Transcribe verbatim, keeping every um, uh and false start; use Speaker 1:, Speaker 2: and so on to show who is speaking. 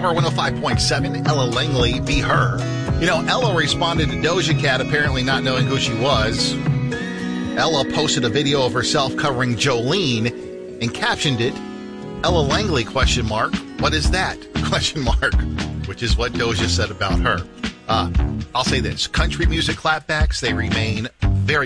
Speaker 1: Power one oh five point seven, Ella Langley, Be Her. You know, Ella responded to Doja Cat apparently not knowing who she was. Ella posted a video of herself covering Jolene and captioned it, Ella Langley, question mark, what is that? Question mark, which is what Doja said about her. Uh, I'll say this, country music clapbacks, they remain